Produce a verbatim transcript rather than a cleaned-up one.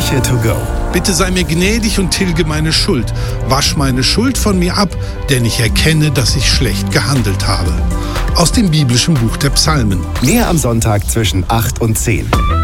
Kirche to go. Bitte sei mir gnädig und tilge meine Schuld. Wasch meine Schuld von mir ab, denn ich erkenne, dass ich schlecht gehandelt habe. Aus dem biblischen Buch der Psalmen. Mehr am Sonntag zwischen acht und zehn.